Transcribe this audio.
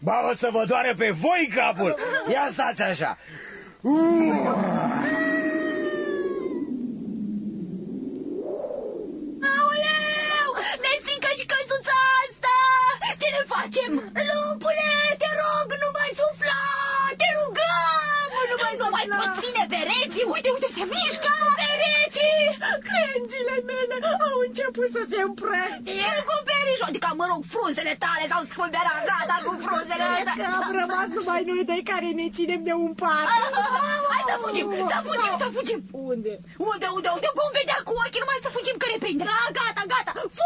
Ba, o să vă doară pe voi capul! Ia stați așa! Aoleu! Ne strică și căsuța asta! Ce ne facem? Lumpule, te rog, nu mai sufla! Te rugăm! Nu mai pot ține pereții! Uite, uite, se mișcă! Pereții! Crengile mele au început să se împrăștie. Și cu perișul, adică, mă rog, frunzele tale s-au spulberat, gata cu frunzele. Că am rămas numai noi doi care ne ținem de un pat. Hai să fugim, să fugim, să fugim! Unde? Unde? Vom vedea cu ochii, numai să fugim că ne prinde. Gata, gata!